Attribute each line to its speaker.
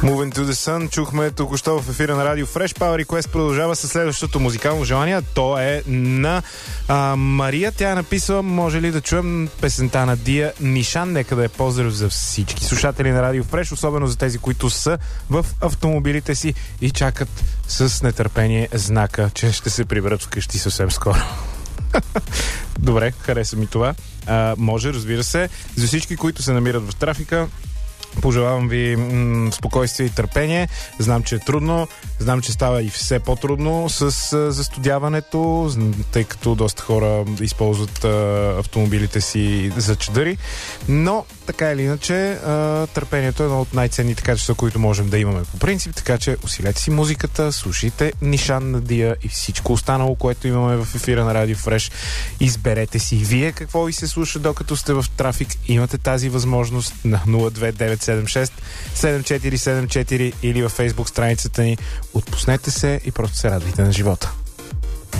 Speaker 1: Moving to the Sun чухме току-що в ефира на Радио Fresh. Power Request продължава със следващото музикално желание. То е на Мария. Тя е написала, може ли да чуем песента на Дия Нишан. Нека да е поздрав за всички слушатели на Радио Fresh, особено за тези, които са в автомобилите си и чакат с нетърпение знака, че ще се приберат вкъщи съвсем скоро. Добре, хареса ми това. Може, разбира се, за всички, които се намират в трафика, пожелавам ви спокойствие и търпение. Знам, че е трудно. Знам, че става и все по-трудно с застудяването, тъй като доста хора използват автомобилите си за чадъри. Но, така или иначе, търпението е едно от най-ценните качества, които можем да имаме по принцип. Така че усилете си музиката, слушайте Нишан на Дия и всичко останало, което имаме в ефира на Радио Fresh. Изберете си вие какво ви се слуша, докато сте в трафик. Имате тази възможност на 02976 7474 или във Facebook страницата ни. Отпуснете се и просто се радвайте на живота.